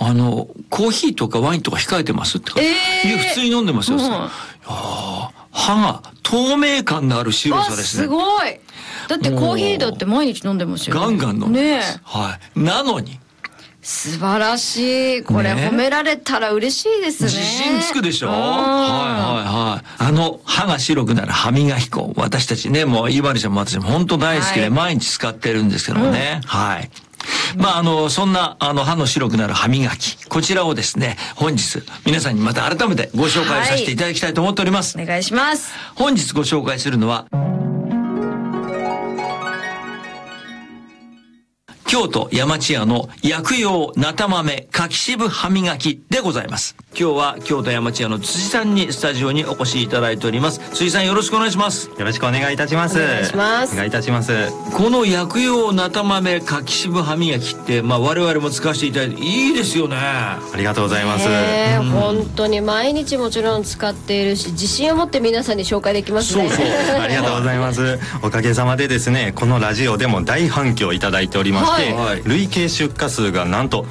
コーヒーとかワインとか控えてますってか、いや普通に飲んでますよ。歯が透明感のある白さですね。 すごい。だってコーヒーだって毎日飲んでますよね。 ガンガン飲んでます。はい。なのに。 素晴らしい。これ褒められたら嬉しいですね。 自信つくでしょ。はいはいはい。歯が白くなる歯磨き粉。私たちね、もうイバリちゃんも私も本当大好きで毎日使ってるんですけどもね。はい。まあそんな歯の白くなる歯磨き、こちらをですね、本日皆さんにまた改めてご紹介させていただきたいと思っております。 お願いします。 本日ご紹介するのは京都山千屋の薬用菜田豆柿渋歯磨きでございます。今日は京都山千屋の辻さんにスタジオにお越しいただいております。辻さん、よろしくお願いします。 よろしくお願いいたします。 お願いします。 お願いいたします。 この薬用菜田豆柿渋歯磨きって、我々も使わせていただいていいですよね。 ありがとうございます。 本当に毎日もちろん使っているし、自信を持って皆さんに紹介できますね。 そうありがとうございます。おかげさまでですね、このラジオでも大反響いただいておりまして、累計出荷数がなんと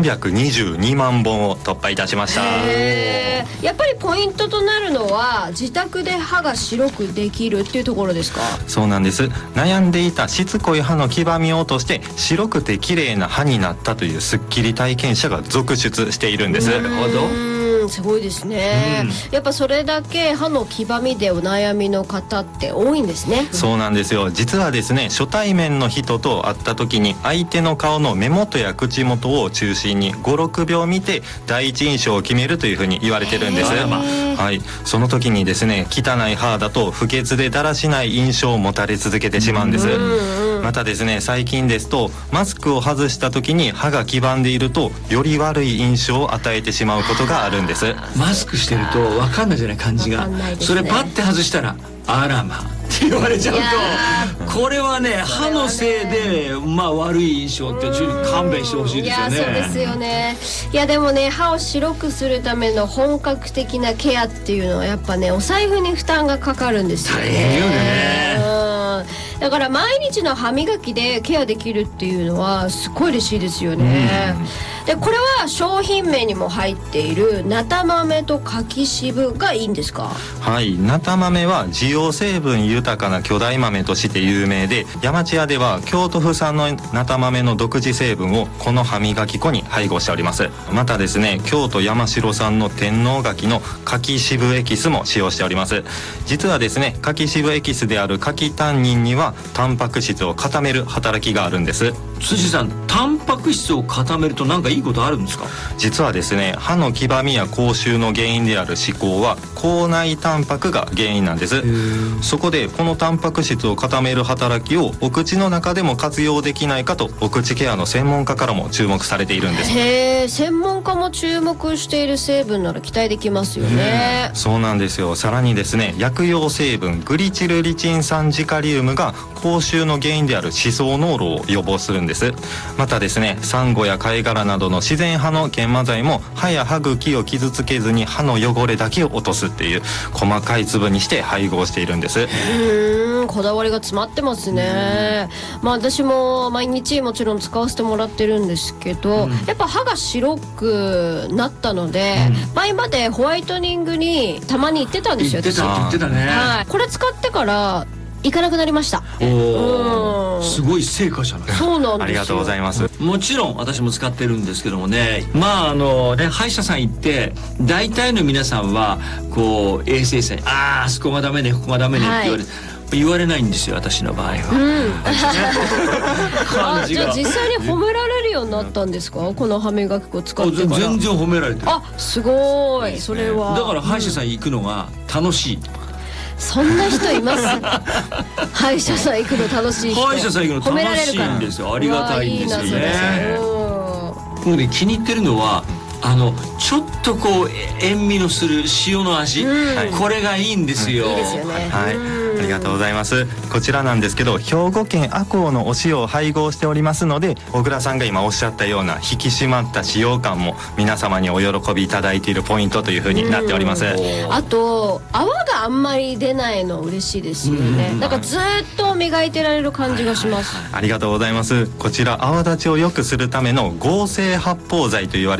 322万本を突破いたしました。 やっぱりポイントとなるのは自宅で歯が白くできるっていうところですか？ そうなんです。悩んでいたしつこい歯の黄ばみを落として白くて綺麗な歯になったというスッキリ体験者が続出しているんです。 なるほど。 すごいですね。やっぱそれだけ歯の黄ばみでお悩みの方って多いんですね。 そうなんですよ。実はですね、初対面の人と会った時に相手の顔の目元や口元を中心に 5,6 秒見て第一印象を決めるというふうに言われてるんです。はい。その時にですね、汚い歯だと不潔でだらしない印象を持たれ続けてしまうんです。またですね、最近ですとマスクを外した時に歯が黄ばんでいるとより悪い印象を与えてしまうことがあるんです。 マスクしてると分かんないじゃない、感じが。それパッて外したらあらまって言われちゃうと、これはね、歯のせいで悪い印象ってちょっと勘弁してほしいですよね。 いや、そうですよね。いやでもね、歯を白くするための本格的なケアっていうのはやっぱね、お財布に負担がかかるんですよね。 大変よね。 だから毎日の歯磨きでケアできるっていうのはすごい嬉しいですよね。でこれは商品名にも入っている菜田豆と柿渋がいいんですか？ はい、菜田豆は滋養成分豊かな巨大豆として有名で、山千屋では京都府産の菜田豆の独自成分をこの歯磨き粉に配合しております。またですね、京都山城産の天王柿の柿渋エキスも使用しております。実はですね、柿渋エキスである柿タンニンにはタンパク質を固める働きがあるんです。 辻さん、タンパク質を固めると何かいいことあるんですか？ 実はですね、歯の黄ばみや口臭の原因である歯垢は口内タンパクが原因なんです。そこでこのタンパク質を固める働きをお口の中でも活用できないかと、お口ケアの専門家からも注目されているんです。 へー、専門家も注目している成分なら期待できますよね。 そうなんですよ。さらにですね、薬用成分グリチルリチン酸ジカリウムが口臭の原因である歯槽膿漏を予防するんです。またですね、サンゴや貝殻などの自然派の研磨剤も歯や歯茎を傷つけずに歯の汚れだけを落とすっていう細かい粒にして配合しているんです。 こだわりが詰まってますね。私も毎日もちろん使わせてもらってるんですけど、やっぱ歯が白くなったので、前までホワイトニングにたまに行ってたんですよ。 言ってたね。 はい、これ使ってから行かなくなりました。 すごい成果じゃない。 そうなんですよ。 ありがとうございます。 もちろん私も使ってるんですけどもね、歯医者さん行って大体の皆さんはこう衛生士にあそこがダメね、ここがダメねって言われないんですよ、私の場合は。 じゃあ実際に褒められるようになったんですか？この歯磨き粉使ってから。 全然褒められてる。 すごい。それはだから歯医者さん行くのが楽しい。 そんな人います？歯医者さん行くの楽しい人。 歯医者さん行くの楽しいんですよ。ありがたいんですよね。僕ね、気に入ってるのはちょっとこう塩味のする塩の味、これがいいんですよ。 いいですよね。 はい、ありがとうございます。こちらなんですけど、兵庫県赤穂のお塩を配合しておりますので、小倉さんが今おっしゃったような引き締まった使用感も皆様にお喜びいただいているポイントというふうになっております。 あと泡があんまり出ないの嬉しいですよね。なんかずっと磨いてられる感じがします。 ありがとうございます。こちら泡立ちを良くするための合成発泡剤と言われ